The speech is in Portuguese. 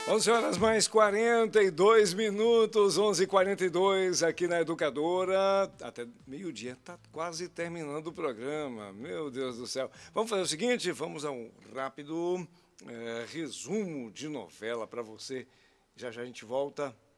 11 horas mais 42 minutos, 11h42 aqui na Educadora. Até meio-dia, está quase terminando o programa. Meu Deus do céu. Vamos fazer o seguinte, vamos a um rápido resumo de novela para você. Já já a gente volta